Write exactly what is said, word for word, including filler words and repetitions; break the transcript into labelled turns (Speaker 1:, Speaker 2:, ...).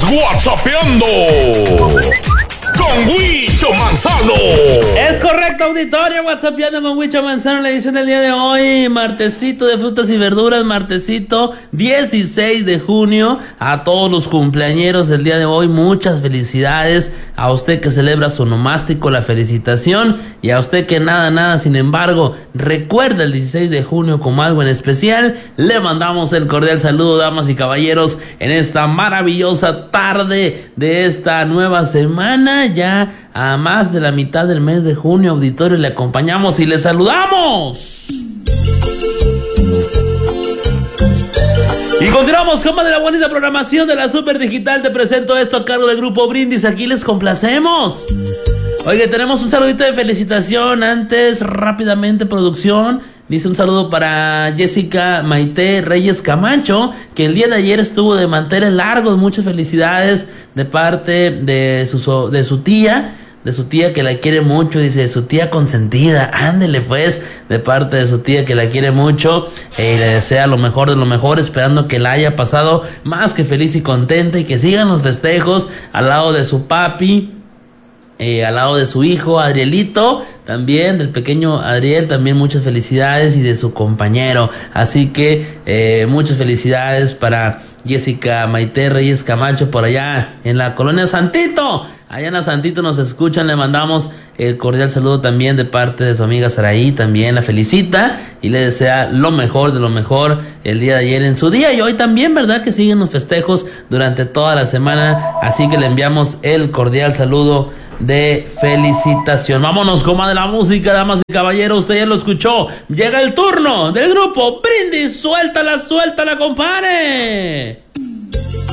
Speaker 1: WhatsAppeando con Huicho Manzano.
Speaker 2: Es correcto, auditorio, WhatsAppeando con Huicho Manzano, la edición del día de hoy, martesito de frutas y verduras, martesito dieciséis de junio. A todos los cumpleañeros del día de hoy, muchas felicidades. A usted que celebra su onomástico, la felicitación. Y a usted que nada, nada, sin embargo, recuerda el dieciséis de junio como algo en especial, le mandamos el cordial saludo, damas y caballeros, en esta maravillosa tarde de esta nueva semana. Ya a más de la mitad del mes de junio, auditorio, le acompañamos y le saludamos. Y continuamos con más de la bonita programación de la Super Digital. Te presento esto a cargo del Grupo Brindis. Aquí les complacemos. Oye, tenemos un saludito de felicitación. Antes, rápidamente, producción. Dice un saludo para Jessica Maite Reyes Camacho, que el día de ayer estuvo de manteles largos. Muchas felicidades de parte de su, de su tía, de su tía que la quiere mucho. Dice, su tía consentida, ándele pues, de parte de su tía que la quiere mucho, eh, y le desea lo mejor de lo mejor, esperando que la haya pasado más que feliz y contenta, y que sigan los festejos al lado de su papi, Eh, al lado de su hijo Adrielito, también del pequeño Adriel, también muchas felicidades, y de su compañero. Así que eh, muchas felicidades para Jessica Maite Reyes Camacho por allá en la colonia Santito. Allá en la Santito nos escuchan, le mandamos el cordial saludo también de parte de su amiga Saraí, también la felicita y le desea lo mejor de lo mejor el día de ayer en su día, y hoy también, ¿verdad? Que siguen los festejos durante toda la semana, así que le enviamos el cordial saludo de felicitación. Vámonos con más de la música, damas y caballeros. Usted ya lo escuchó. Llega el turno del Grupo Brindis. Suéltala, suéltala, compadre.